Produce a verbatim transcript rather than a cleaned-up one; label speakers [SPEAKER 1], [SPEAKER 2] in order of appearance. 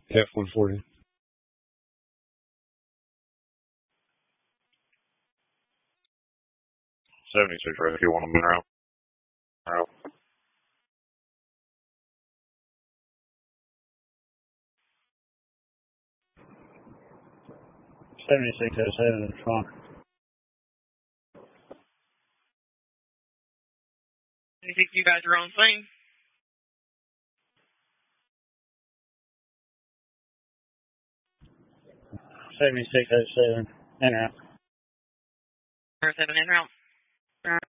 [SPEAKER 1] F one forty.
[SPEAKER 2] seventy-six right if you want them in route. Route.
[SPEAKER 3] seventy-six oh seven is fine.
[SPEAKER 4] seventy-six, you guys are on scene.
[SPEAKER 3] seventy-six oh seven, en route.
[SPEAKER 4] seven en route.